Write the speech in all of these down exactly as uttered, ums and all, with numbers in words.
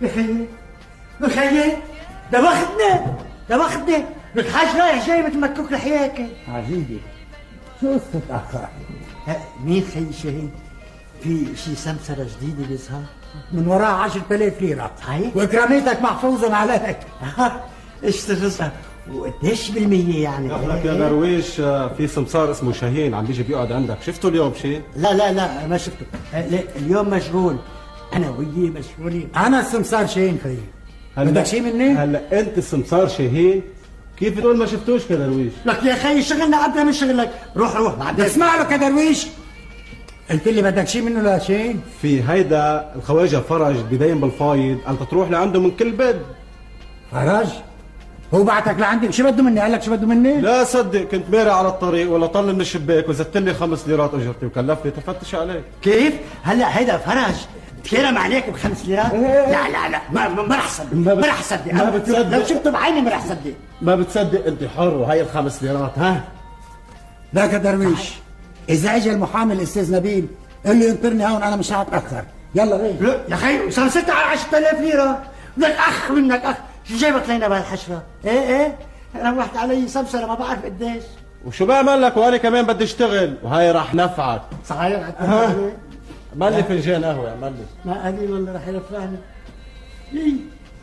بخيي بخيي ده واخدنا ده واخدنا بالحاج رايح جاي مثل مكوك لحياكي. عجيبة، شو قصة أخا؟ مين خي شاهين؟ في شي سمسرة جديدة بيظهر من وراها عشرة آلاف ليرة. صحيح؟ وإكراميتك محفوظة عليك. ايش ترزها؟ وقديش بالمية يعني؟ لك يا درويش، في سمسار اسمه شاهين عم بيجي بيقعد عندك، شفته اليوم شيء؟ لا لا لا ما شفته، اليوم مشغول، أنا وياه مشغولين. أنا السمسار شاهين خيي، بدك شيء مني؟ هلا أنت السمسار شاهين؟ كيف تقول ما شفتوش كدرويش؟ لك يا خي شغلنا قبل من شغلك، روح روح بعدين. اسمع له كدرويش، قلت لي بدك شيء منه لا شيء؟ في هيدا الخواجة فرج بدين بالفايض، أنت تروح لعنده من كل بد. فرج؟ هو بعتك لعندي، شو بده مني؟ قال لك شو بده مني؟ لا صدق، كنت مارع على الطريق ولا طل من الشباك وزدت لي خمس ليرات اجرتي وكلفني تفتش عليك. كيف؟ هلا هيدا فرج تكرم عليك بخمس ليرات؟ لا لا لا ما ما رح صدق، ما رح صدق، ما بتصدق، لو شفته بعيني ما رح صدق. ما بتصدق انت حر، وهي الخمس ليرات ها؟ لا كدرويش، اذا اجى المحامي الاستاذ نبيل قال له ينطرني هون، انا مش هتاخر. يلا غير. لا يا خي صار ست على عشرة آلاف ليرة، بدك اخ منك اخ، شو جايبك لينا بهالحشرة؟ ايه ايه روحت علي سمسرة ما بعرف قديش. وشو بعمل لك وانا كمان بدي اشتغل، وهي راح نفعك. صحيح عمل لي فنجان قهوة، عمل لي. ما قليل والله راح يرفعني. ليه؟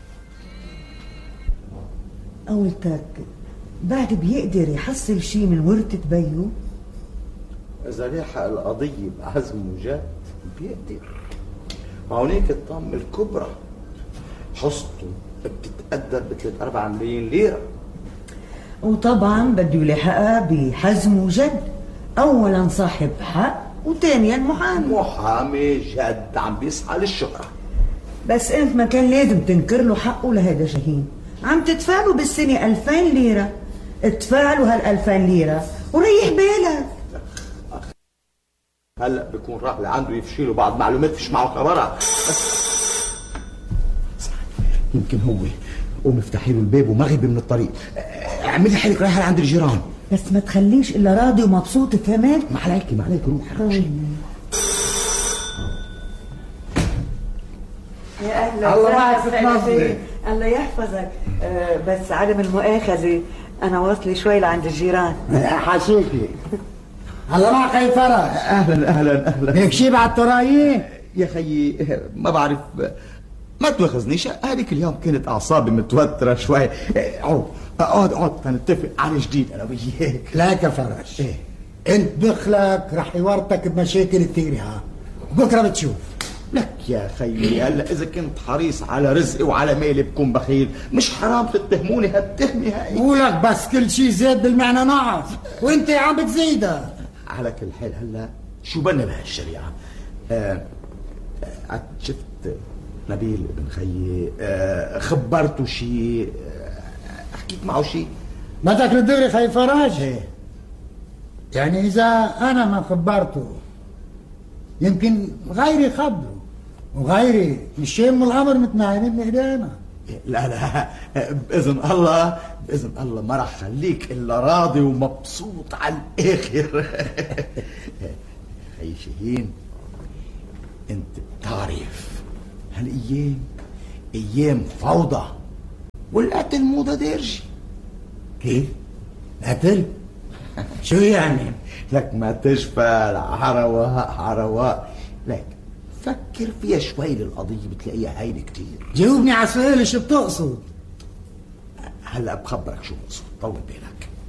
قولتك بعد بيقدر يحصل شي من ورثة بيو؟ إذا لحق القضية بعزم وجد بيقدر. هونيك الطامة الكبرى حصته بتتقدر بثلاث أربع ملايين ليرة، وطبعا بده يلحقها بحزم وجد، أولا صاحب حق وثانيا محامي. محامي جد عم بيسعى للشهرة. بس انت ما كان لازم تنكر له حقه لهيدا شاهين، عم تدفع له بالسنة ألفين ليرة، ادفع له هالألفين ليرة وريح بالك. هلا بكون راح لعنده يفشيله بعض معلومات فيش معه خبرها. بس اسمع، يمكن هو قوم افتحي له الباب ومغيب من الطريق، اعملي حالك رايحه لعند الجيران، بس ما تخليش الا راضي ومبسوط، فهمت؟ ما عليكي ما عليكي، روحي. يا اهلا الله معك تتنظري. الله يحفظك. أه بس عدم المؤاخذة، أنا واصلة شوي لعند الجيران. حاشيكي. الله معك خي فرج. اهلا اهلا اهلا. هيك شي بعد ترايين؟ يا خيي ما بعرف، ما تواخذنيش، هذيك اليوم كانت اعصابي متوتره شوي. اقعد اقعد اقعد تنتفق على جديد انا وياك. لا كفرج، ايه انت دخلك رح يورطك بمشاكل كثيره، ها بكره بتشوف. لك يا خيي هلا اذا كنت حريص على رزقي وعلى مالي بكون بخيل، مش حرام تتهموني هالتهمه هاي. ولك بس كل شيء زاد بالمعنى نقص، وانت عم بتزيدها. على كل حال هلا شو بدنا بهالشريعه؟ آه آه شفت نبيل ابن خيي، آه خبرته شيء، آه حكيت معه شيء؟ بدك للدغري خي فرج؟ ايه يعني اذا انا ما خبرته يمكن غيري خبره، وغيري الشيم والامر متناعمين من ايدينا. لا لا باذن الله باذن الله ما راح خليك الا راضي ومبسوط على الاخر. خي شاهين، انت بتعرف هالايام ايام فوضى والقتل موضه دارجه. كيف؟ قتل؟ شو يعني؟ لك ما تشفى عرواء عرواء، لك فكر فيها شوي للقضية بتلاقيها هينة كتير. جاوبني على سؤالي، شو بتقصد؟ هلا بخبرك شو بقصد، طول بالك.